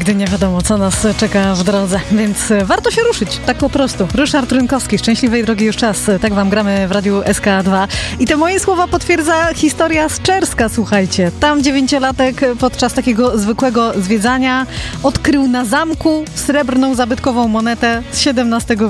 Nigdy nie wiadomo, co nas czeka w drodze, więc warto się ruszyć, tak po prostu. Ryszard Rynkowski, Szczęśliwej drogi już czas. Tak wam gramy w Radiu SK2. I te moje słowa potwierdza historia z Czerska, słuchajcie. Tam 9-latek podczas takiego zwykłego zwiedzania odkrył na zamku srebrną zabytkową monetę z XVII